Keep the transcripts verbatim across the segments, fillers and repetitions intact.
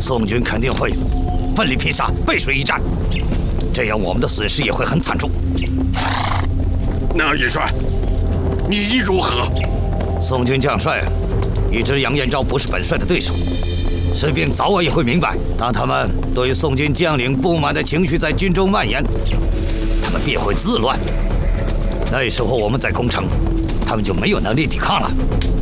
宋军肯定会奋力拼杀，背水一战，这样我们的损失也会很惨重。 那元帅，你意如何？ 宋军将帅已知杨延昭不是本帅的对手，士兵早晚也会明白，当他们对宋军将领不满的情绪在军中蔓延，他们便会自乱。那时候我们再攻城，他们就没有能力抵抗了。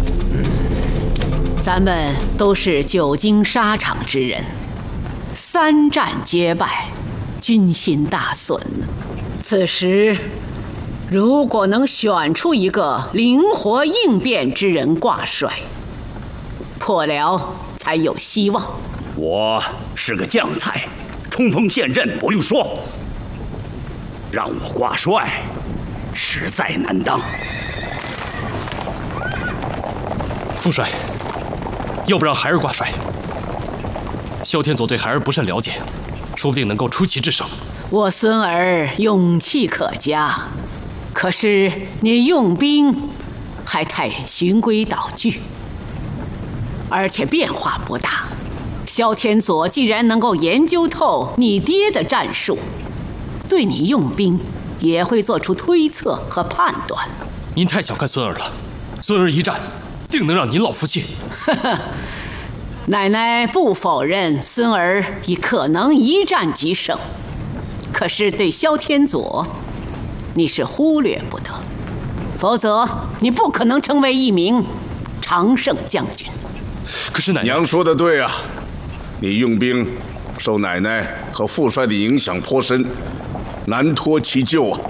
咱们都是久经沙场之人，三战皆败，军心大损。此时，如果能选出一个灵活应变之人挂帅，破辽才有希望。 我是个将才，冲锋陷阵不用说，让我挂帅，实在难当。 副帅，要不让孩儿挂帅？萧天佐对孩儿不甚了解，说不定能够出奇制胜。 我孙儿勇气可嘉，可是你用兵还太循规蹈矩，而且变化不大。萧天佐既然能够研究透你爹的战术，对你用兵也会做出推测和判断。 您太小看孙儿了，孙儿一战定能让您老服气。 呵呵，奶奶不否认孙儿已可能一战即胜，可是对萧天佐，你是忽略不得，否则你不可能成为一名常胜将军。 可是奶奶， 娘说的对啊，你用兵受奶奶和副帅的影响颇深，难脱其咎啊。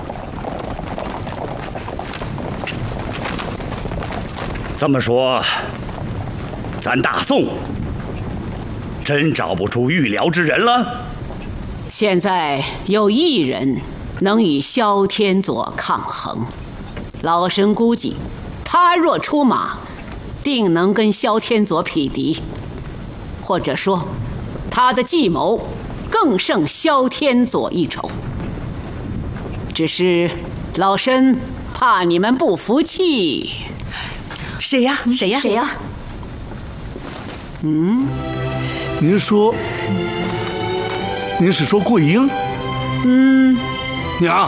这么说，咱大宋真找不出预辽之人了？ 现在有一人能与萧天佐抗衡，老身估计，他若出马，定能跟萧天佐匹敌，或者说，他的计谋更胜萧天佐一筹。只是老身怕你们不服气。 谁呀？谁呀？ 谁呀？ 嗯， 您说，您是说桂英？ 嗯， 娘，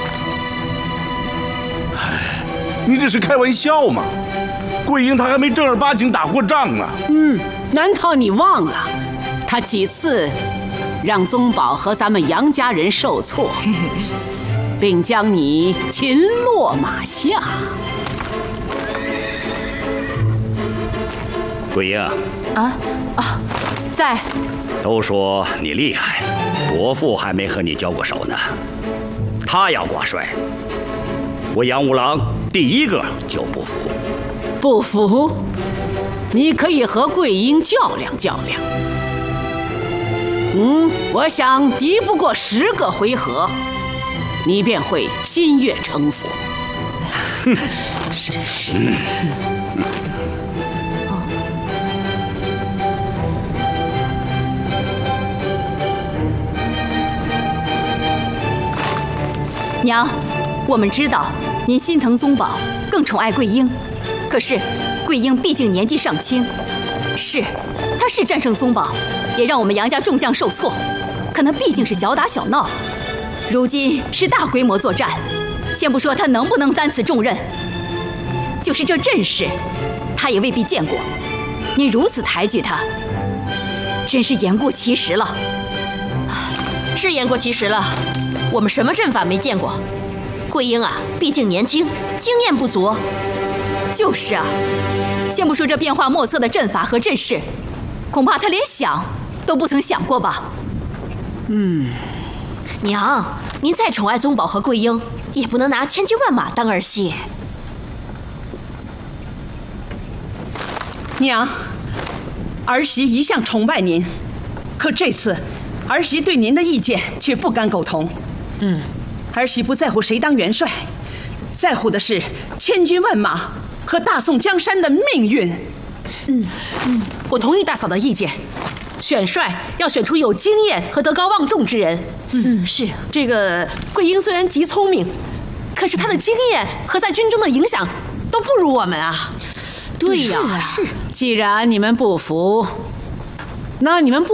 你这是开玩笑吗？桂英她还没正儿八经打过仗呢。 嗯，难道你忘了，她几次让宗保和咱们杨家人受挫，并将你擒落马下？ 桂英啊啊，在。 都说你厉害，伯父还没和你交过手呢。他要挂帅，我杨五郎第一个就不服。 不服？你可以和桂英较量较量。嗯，我想敌不过十个回合，你便会心悦诚服。 哼， 真是。娘，我们知道您心疼宗保，更宠爱桂英。可是，桂英毕竟年纪尚轻，是，她是战胜宗保，也让我们杨家众将受挫，可那毕竟是小打小闹。如今是大规模作战，先不说她能不能担此重任，就是这阵势，她也未必见过。您如此抬举她，真是言过其实了。 是言过其实了。我们什么阵法没见过？桂英啊，毕竟年轻，经验不足。 就是啊，先不说这变化莫测的阵法和阵势，恐怕他连想都不曾想过吧。 嗯， 娘，您再宠爱宗保和桂英，也不能拿千军万马当儿戏。 娘，儿媳一向崇拜您，可这次儿媳对您的意见却不敢苟同。 嗯， 儿媳不在乎谁当元帅，在乎的是千军万马和大宋江山的命运。 嗯嗯，我同意大嫂的意见，选帅要选出有经验和德高望重之人。 嗯，是这个桂英虽然极聪明，可是她的经验和在军中的影响都不如我们啊。 对呀，是。既然你们不服，那你们不。